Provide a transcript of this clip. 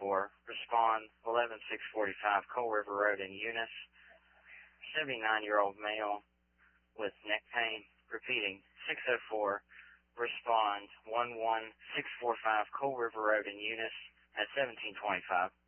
respond 11645 Coal River Road in Eunice. 79-year-old male with neck pain. Repeating, 604, respond 11645 Coal River Road in Eunice at 1725.